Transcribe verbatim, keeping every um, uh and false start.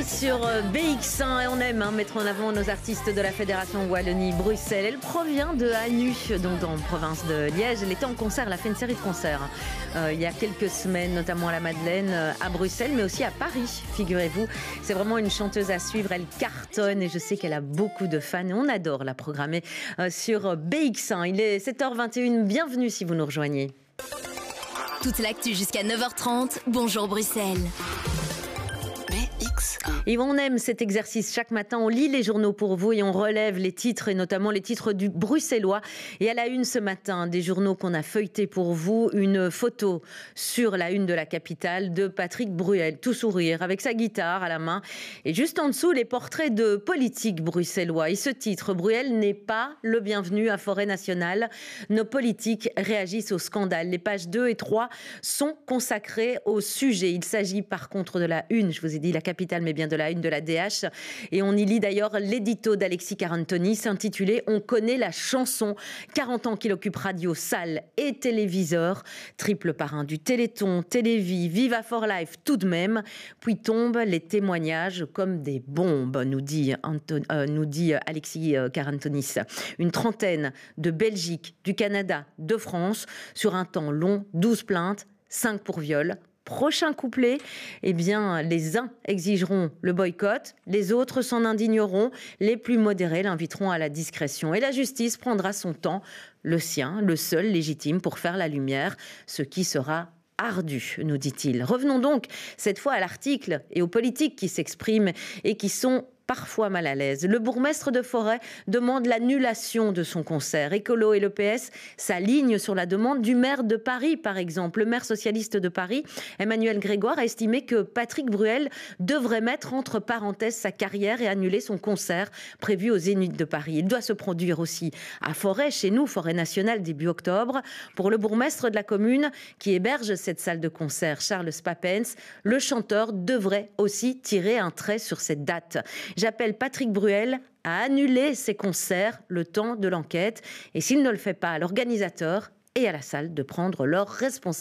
Anthony sur B X un et on aime hein, mettre en avant nos artistes de la Fédération Wallonie-Bruxelles. Elle provient de Hanu, donc en province de Liège. Elle était en concert, elle a fait une série de concerts euh, il y a quelques semaines, notamment à la Madeleine, euh, à Bruxelles, mais aussi à Paris, figurez-vous. C'est vraiment une chanteuse à suivre, elle cartonne et je sais qu'elle a beaucoup de fans et on adore la programmer euh, sur B X un. Il est sept heures vingt et une, bienvenue si vous nous rejoignez. Toute l'actu jusqu'à neuf heures trente, bonjour Bruxelles. Et on aime cet exercice. Chaque matin, on lit les journaux pour vous et on relève les titres, et notamment les titres du bruxellois. Et à la une ce matin, des journaux qu'on a feuilletés pour vous, une photo sur la une de la capitale de Patrick Bruel, tout sourire, avec sa guitare à la main. Et juste en dessous, les portraits de politiques bruxellois. Et ce titre, Bruel n'est pas le bienvenu à Forêt Nationale. Nos politiques réagissent au scandale. Les pages deux et trois sont consacrées au sujet. Il s'agit par contre de la une, je vous ai dit la capitale, mais bien de la une de la D H. Et on y lit d'ailleurs l'édito d'Alexis Carantonis intitulé « On connaît la chanson ». quarante ans qu'il occupe radio, salle et téléviseur. Triple parrain du Téléthon, Télévie, Viva for Life tout de même. Puis tombent les témoignages comme des bombes, nous dit, Anton, euh, nous dit Alexis Carantonis. Une trentaine de Belgique, du Canada, de France, sur un temps long, douze plaintes, cinq pour viol. Prochain couplet, eh bien, les uns exigeront le boycott, les autres s'en indigneront, les plus modérés l'inviteront à la discrétion. Et la justice prendra son temps, le sien, le seul légitime pour faire la lumière, ce qui sera ardu, nous dit-il. Revenons donc cette fois à l'article et aux politiques qui s'expriment et qui sont parfois mal à l'aise. Le bourgmestre de Forêt demande l'annulation de son concert. Écolo et l'E P S s'alignent sur la demande du maire de Paris, par exemple. Le maire socialiste de Paris, Emmanuel Grégoire, a estimé que Patrick Bruel devrait mettre entre parenthèses sa carrière et annuler son concert prévu au Zénith de Paris. Il doit se produire aussi à Forêt, chez nous, Forêt Nationale, début octobre. Pour le bourgmestre de la commune qui héberge cette salle de concert, Charles Spapens, le chanteur devrait aussi tirer un trait sur cette date. J'appelle Patrick Bruel à annuler ses concerts le temps de l'enquête et s'il ne le fait pas, à l'organisateur et à la salle de prendre leurs responsabilités.